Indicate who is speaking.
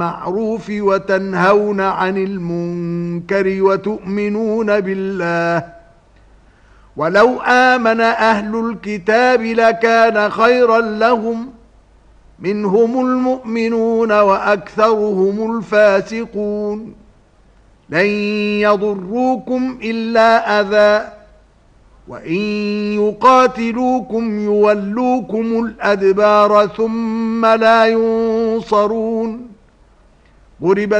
Speaker 1: بالمعروف وتنهون عن المنكر وتؤمنون بالله ولو آمن أهل الكتاب لكان خيرا لهم منهم المؤمنون وأكثرهم الفاسقون لن يضروكم إلا أذى وإن يقاتلوكم يولوكم الأدبار ثم لا ينصرون ضربت